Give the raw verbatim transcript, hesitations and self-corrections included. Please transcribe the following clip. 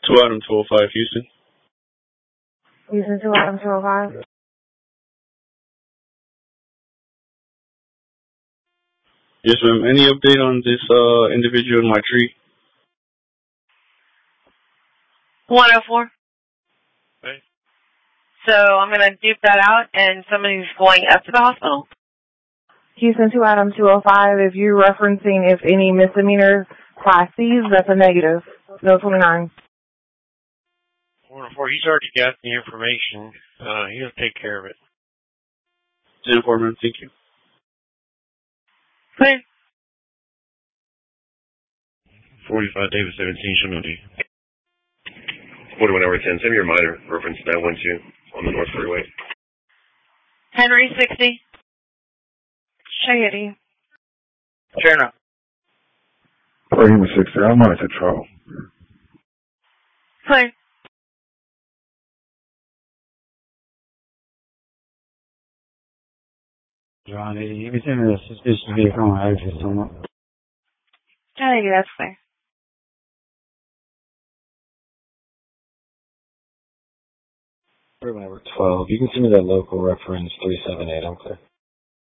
Two Adam two oh five, Houston. Houston two Adam two oh five. Yes, ma'am. Any update on this uh individual in my tree? one oh four. Okay. So I'm going to dupe that out, and somebody's going up to the hospital. Houston two Adam two oh five, if you're referencing if any misdemeanor class C's, that's a negative. No twenty-nine. one oh four, he's already got the information. Uh, he'll take care of it. ten four, ma'am. Thank you. Clear. forty-five David seventeen, Shimodi. forty-one hour ten, send me your minor, reference nine one two on the North Freeway. Henry sixty. Shady. Turn up. Prima sixty, I'm on to trouble. Clear. John, you can send me a suspicious vehicle on address on it. I think that's clear. Number twelve, you can send me that local reference three seven eight, I'm clear.